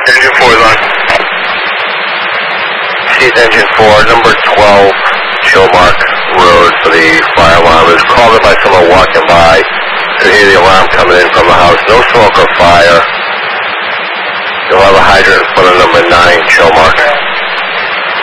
Engine 4 is on. Seat engine 4, number 12, Chilmark Road for the fire alarm. It was called in by someone walking by. Could hear the alarm coming in from the house. No smoke or fire. You'll have a hydrant in front of number 9, Chilmark.